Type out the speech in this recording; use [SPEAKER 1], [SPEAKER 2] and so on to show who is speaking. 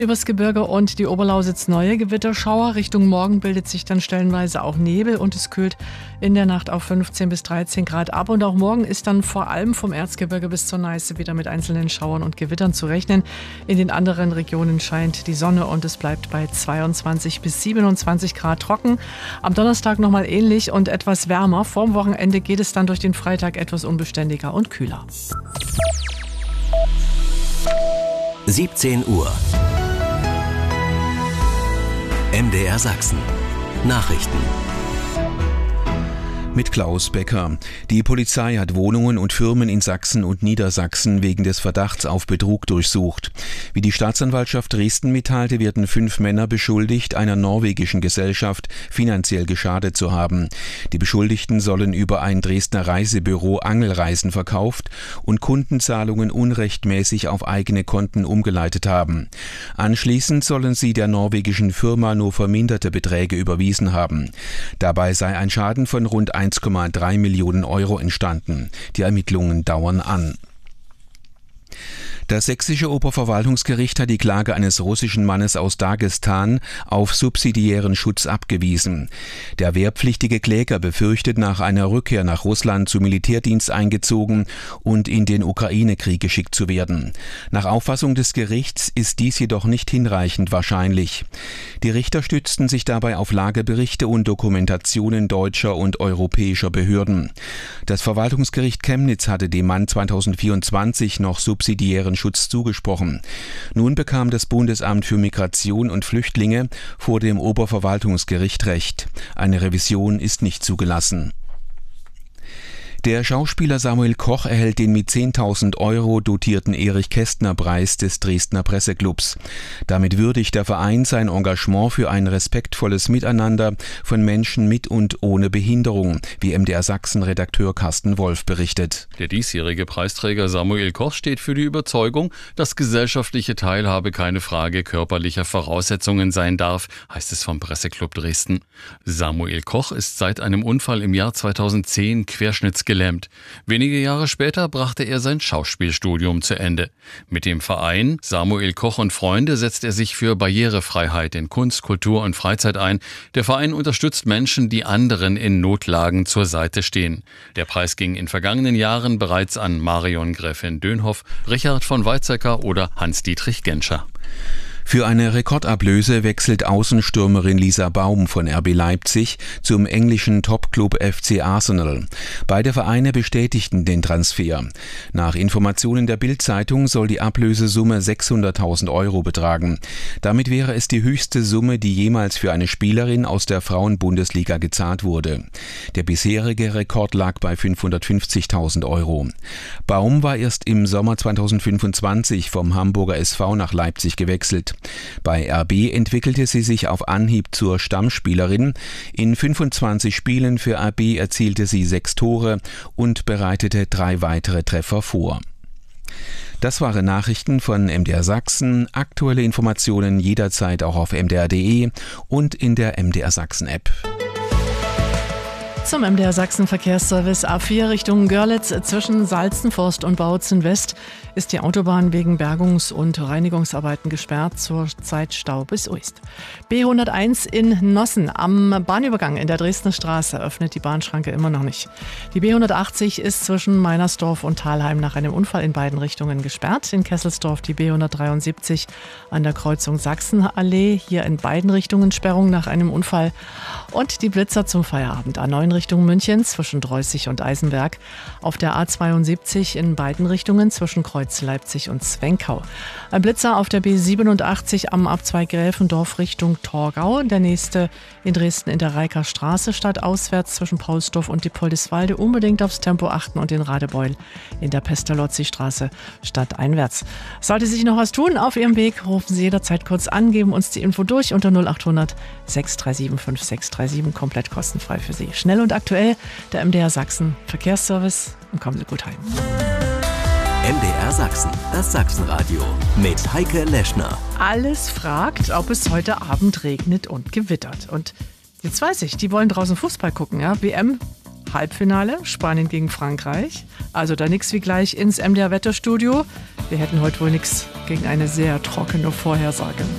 [SPEAKER 1] Übers Gebirge und die Oberlausitz neue Gewitterschauer. Richtung Morgen bildet sich dann stellenweise auch Nebel und es kühlt in der Nacht auf 15 bis 13 Grad ab. Und auch morgen ist dann vor allem vom Erzgebirge bis zur Neiße wieder mit einzelnen Schauern und Gewittern zu rechnen. In den anderen Regionen scheint die Sonne und es bleibt bei 22 bis 27 Grad trocken. Am Donnerstag nochmal ähnlich und etwas wärmer. Vorm Wochenende geht es dann durch den Freitag etwas unbeständiger und kühler.
[SPEAKER 2] 17 Uhr. MDR Sachsen. Nachrichten.
[SPEAKER 3] Mit Klaus Becker. Die Polizei hat Wohnungen und Firmen in Sachsen und Niedersachsen wegen des Verdachts auf Betrug durchsucht. Wie die Staatsanwaltschaft Dresden mitteilte, werden 5 Männer beschuldigt, einer norwegischen Gesellschaft finanziell geschadet zu haben. Die Beschuldigten sollen über ein Dresdner Reisebüro Angelreisen verkauft und Kundenzahlungen unrechtmäßig auf eigene Konten umgeleitet haben. Anschließend sollen sie der norwegischen Firma nur verminderte Beträge überwiesen haben. Dabei sei ein Schaden von rund 1,3 Millionen Euro entstanden. Die Ermittlungen dauern an. Das sächsische Oberverwaltungsgericht hat die Klage eines russischen Mannes aus Dagestan auf subsidiären Schutz abgewiesen. Der wehrpflichtige Kläger befürchtet, nach einer Rückkehr nach Russland zu Militärdienst eingezogen und in den Ukraine-Krieg geschickt zu werden. Nach Auffassung des Gerichts ist dies jedoch nicht hinreichend wahrscheinlich. Die Richter stützten sich dabei auf Lageberichte und Dokumentationen deutscher und europäischer Behörden. Das Verwaltungsgericht Chemnitz hatte dem Mann 2024 noch subsidiären Schutz zugesprochen. Nun bekam das Bundesamt für Migration und Flüchtlinge vor dem Oberverwaltungsgericht Recht. Eine Revision ist nicht zugelassen. Der Schauspieler Samuel Koch erhält den mit 10.000 Euro dotierten Erich-Kästner-Preis des Dresdner Presseclubs. Damit würdigt der Verein sein Engagement für ein respektvolles Miteinander von Menschen mit und ohne Behinderung, wie MDR Sachsen-Redakteur Carsten Wolf berichtet.
[SPEAKER 4] Der diesjährige Preisträger Samuel Koch steht für die Überzeugung, dass gesellschaftliche Teilhabe keine Frage körperlicher Voraussetzungen sein darf, heißt es vom Presseclub Dresden. Samuel Koch ist seit einem Unfall im Jahr 2010 querschnittsgelähmt. Wenige Jahre später brachte er sein Schauspielstudium zu Ende. Mit dem Verein Samuel Koch und Freunde setzt er sich für Barrierefreiheit in Kunst, Kultur und Freizeit ein. Der Verein unterstützt Menschen, die anderen in Notlagen zur Seite stehen. Der Preis ging in vergangenen Jahren bereits an Marion Gräfin Dönhoff, Richard von Weizsäcker oder Hans-Dietrich Genscher.
[SPEAKER 3] Für eine Rekordablöse wechselt Außenstürmerin Lisa Baum von RB Leipzig zum englischen Topclub FC Arsenal. Beide Vereine bestätigten den Transfer. Nach Informationen der Bild-Zeitung soll die Ablösesumme 600.000 Euro betragen. Damit wäre es die höchste Summe, die jemals für eine Spielerin aus der Frauenbundesliga gezahlt wurde. Der bisherige Rekord lag bei 550.000 Euro. Baum war erst im Sommer 2025 vom Hamburger SV nach Leipzig gewechselt. Bei RB entwickelte sie sich auf Anhieb zur Stammspielerin. In 25 Spielen für RB erzielte sie 6 Tore und bereitete 3 weitere Treffer vor. Das waren Nachrichten von MDR Sachsen. Aktuelle Informationen jederzeit auch auf mdr.de und in der MDR Sachsen App.
[SPEAKER 1] Zum MDR Sachsen Verkehrsservice A4 Richtung Görlitz zwischen Salzenforst und Bautzen West ist die Autobahn wegen Bergungs- und Reinigungsarbeiten gesperrt, zurzeit Stau bis Uist. B101 in Nossen am Bahnübergang in der Dresdner Straße öffnet die Bahnschranke immer noch nicht. Die B180 ist zwischen Meinersdorf und Thalheim nach einem Unfall in beiden Richtungen gesperrt. In Kesselsdorf die B173 an der Kreuzung Sachsenallee, hier in beiden Richtungen Sperrung nach einem Unfall. Und die Blitzer zum Feierabend A9 Richtung München zwischen Dreußig und Eisenberg. Auf der A72 in beiden Richtungen zwischen Kreuz Leipzig und Zwenkau. Ein Blitzer auf der B87 am Abzweig Gräfendorf Richtung Torgau. Der nächste in Dresden in der Reiker Straße stadtauswärts zwischen Paulsdorf und Diepoldiswalde. Unbedingt aufs Tempo achten und den Radebeul in der Pestalozzi-Straße stadteinwärts. Sollte sich noch was tun auf Ihrem Weg, rufen Sie jederzeit kurz an, geben uns die Info durch unter 0800 637 5637, komplett kostenfrei für Sie. Schnell und aktuell, der MDR Sachsen Verkehrsservice, und kommen Sie gut heim.
[SPEAKER 2] MDR Sachsen, das Sachsenradio mit Heike Leschner.
[SPEAKER 1] Alles fragt, ob es heute Abend regnet und gewittert. Und jetzt weiß ich, die wollen draußen Fußball gucken, ja? WM, Halbfinale, Spanien gegen Frankreich. Also da nix wie gleich ins MDR Wetterstudio. Wir hätten heute wohl nichts gegen eine sehr trockene Vorhersage.